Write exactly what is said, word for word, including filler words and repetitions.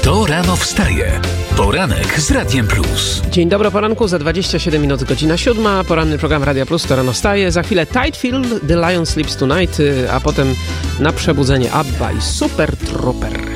Kto rano wstaje? Poranek z Radiem Plus. Dzień dobry, poranku, za dwadzieścia siedem minut, godzina siódma. Poranny program Radia Plus, to rano wstaje. Za chwilę Tidefield, The Lion Sleeps Tonight, a potem na przebudzenie ABBA i Super Trooper.